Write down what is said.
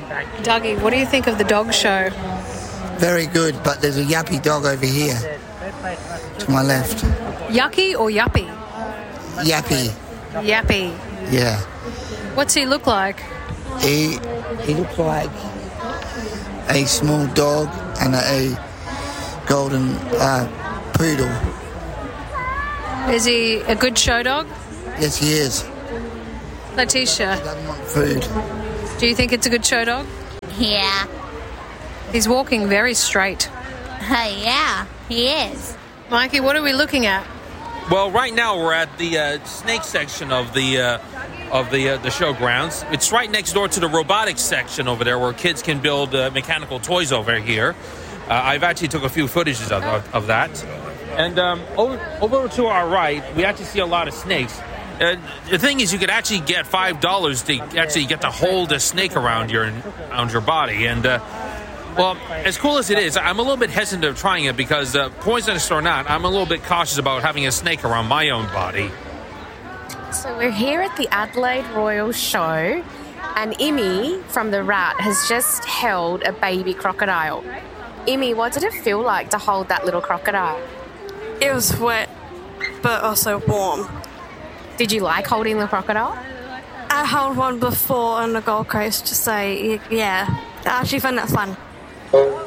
Dougie, what do you think of the dog show? Very good, but there's a yuppie dog over here to my left. Yucky or yuppie? Yappy. Yappy. Yeah. What's he look like? He looks like a small dog and a golden poodle. Is he a good show dog? Yes, he is. Letitia, He doesn't want food. do you think it's a good show dog? Yeah. He's walking very straight. Yeah, he is. Mikey, what are we looking at? Well, right now we're at the snake section of the showgrounds. It's right next door to the robotics section over there, where kids can build mechanical toys over here. I've actually took a few footages of that. And over to our right, we actually see a lot of snakes. The thing is, you could actually get $5 to actually get to hold a snake around your body. And well, as cool as it is, I'm a little bit hesitant of trying it because, poisonous or not, I'm a little bit cautious about having a snake around my own body. So we're here at the Adelaide Royal Show, and Imi from The Rat has just held a baby crocodile. Imi, what did it feel like to hold that little crocodile? It was wet, but also warm. Did you like holding the crocodile? I held one before on the Gold Coast to say, yeah, I actually found that fun.